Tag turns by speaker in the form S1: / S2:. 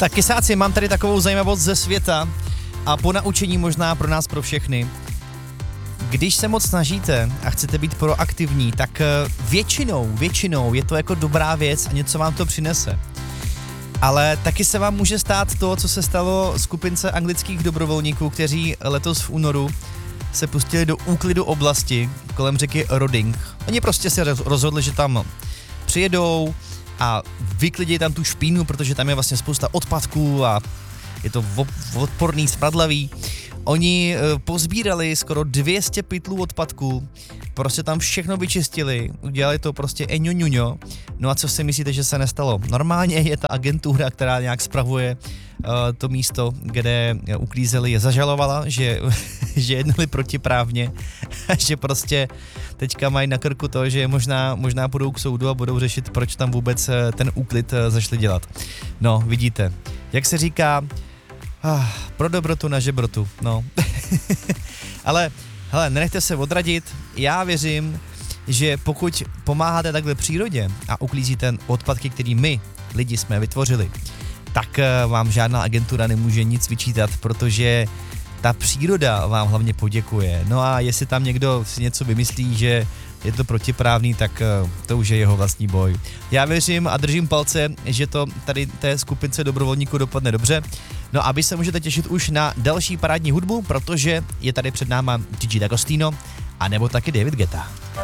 S1: Tak kysáci, mám tady takovou zajímavost ze světa a po naučení možná pro nás, pro všechny. Když se moc snažíte a chcete být proaktivní, tak většinou je to jako dobrá věc a něco vám to přinese. Ale taky se vám může stát to, co se stalo skupince anglických dobrovolníků, kteří letos v únoru se pustili do úklidu oblasti kolem řeky Roding. Oni prostě se rozhodli, že tam přijedou a vyklidí tam tu špínu, protože tam je vlastně spousta odpadků a je to odporný, smradlavý. Oni pozbírali skoro 200 pytlů odpadků, prostě tam všechno vyčistili, udělali to prostě eňoňuňo. No a co si myslíte, že se nestalo? Normálně je ta agentura, která nějak spravuje to místo, kde uklízeli, je zažalovala, že jednali protiprávně a že prostě teďka mají na krku to, že možná půjdou k soudu a budou řešit, proč tam vůbec ten úklid zašli dělat. No, vidíte, jak se říká, pro dobrotu na žebrotu, no. Ale hele, nenechte se odradit, já věřím, že pokud pomáháte takhle přírodě a uklízíte odpadky, které my, lidi, jsme vytvořili, tak vám žádná agentura nemůže nic vyčítat, protože ta příroda vám hlavně poděkuje. No a jestli tam někdo si něco vymyslí, že je to protiprávný, tak to už je jeho vlastní boj. Já věřím a držím palce, že to tady té skupince dobrovolníků dopadne dobře. No a vy se můžete těšit už na další parádní hudbu, protože je tady před náma Gigi D'Agostino a nebo taky David Guetta.